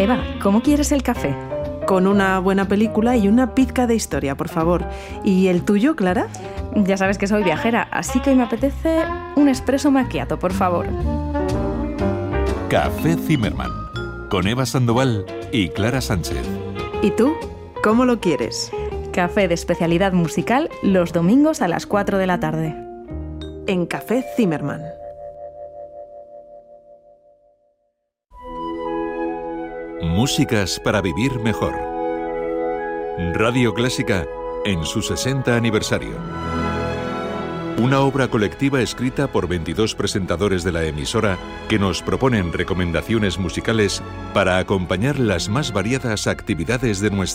Eva, ¿cómo quieres el café? Con una buena película y una pizca de historia, por favor. ¿Y el tuyo, Clara? Ya sabes que soy viajera, así que hoy me apetece un espresso macchiato, por favor. Café Zimmermann, con Eva Sandoval y Clara Sánchez. ¿Y tú? ¿Cómo lo quieres? Café de especialidad musical los domingos a las 4 de la tarde. En Café Zimmermann. Músicas para vivir mejor. Radio Clásica en su 60 aniversario. Una obra colectiva escrita por 22 presentadores de la emisora que nos proponen recomendaciones musicales para acompañar las más variadas actividades de nuestra